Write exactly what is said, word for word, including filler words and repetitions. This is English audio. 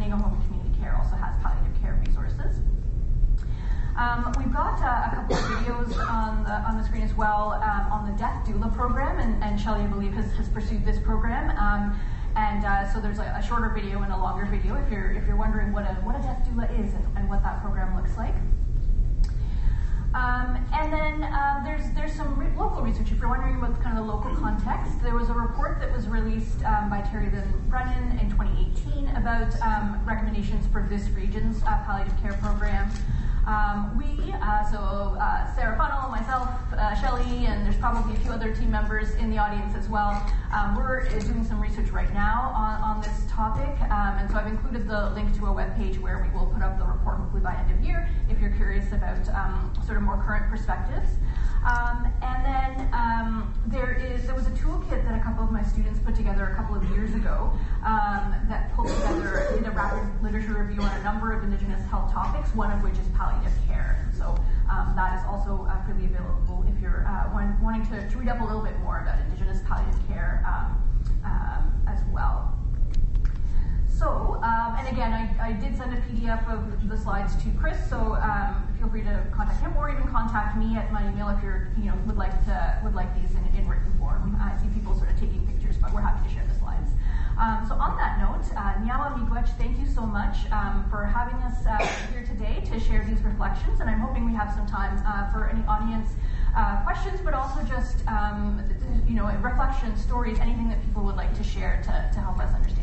Winning a Home in Community Care also has palliative care resources. Um, we've got uh, a couple of videos on the, on the screen as well um, on the Death Doula program, and, and Shelley, I believe, has, has pursued this program. Um, and uh, so there's a, a shorter video and a longer video if you're if you're wondering what a what a Death Doula is and, and what that program looks like. Um, and then uh, there's there's some re- local research. If you're wondering about kind of the local context, there was a report that was released um, by Terry Lynn Brennan in twenty eighteen about um, recommendations for this region's uh, palliative care program. Um, we, uh, so uh, Sarah Funnell, myself, uh, Shelley, and there's probably a few other team members in the audience as well. Um, we're uh, doing some research right now on, on this topic, um, and so I've included the link to a webpage where we will put up the report hopefully by end of year if you're curious about um, sort of more current perspectives. Um, and then um, there is there was a toolkit that a couple of my students put together a couple of years ago um, that pulled together, did a rapid literature review on a number of Indigenous health topics, one of which is palliative care. And so um, that is also uh, freely available if you're uh, one, wanting to, to read up a little bit more about Indigenous palliative care um, um, as well. So, um, and again, I, I did send a P D F of the slides to Chris, so um, feel free to contact him or even contact me at my email if you're, you know, would like to would like these in, in written form. I see people sort of taking pictures, but we're happy to share the slides. Um, so on that note, uh, Nyawa Miigwech, thank you so much um, for having us uh, here today to share these reflections, and I'm hoping we have some time uh, for any audience uh, questions, but also just, um, you know, reflections, stories, anything that people would like to share to, to help us understand